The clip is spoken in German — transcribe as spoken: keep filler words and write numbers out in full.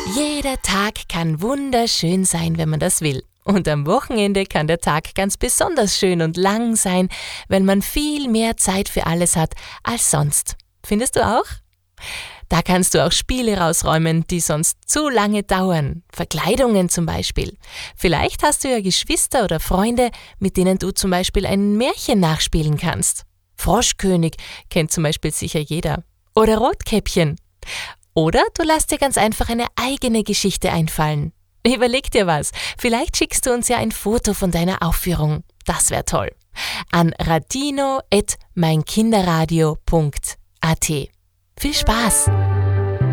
Jeder Tag kann wunderschön sein, wenn man das will. Und am Wochenende kann der Tag ganz besonders schön und lang sein, wenn man viel mehr Zeit für alles hat als sonst. Findest du auch? Da kannst du auch Spiele rausräumen, die sonst zu lange dauern. Verkleidungen zum Beispiel. Vielleicht hast du ja Geschwister oder Freunde, mit denen du zum Beispiel ein Märchen nachspielen kannst. Froschkönig kennt zum Beispiel sicher jeder. Oder Rotkäppchen. Oder du lässt dir ganz einfach eine eigene Geschichte einfallen. Überleg dir was. Vielleicht schickst du uns ja ein Foto von deiner Aufführung. Das wäre toll. An radino at meinkinderradio punkt at. Viel Spaß!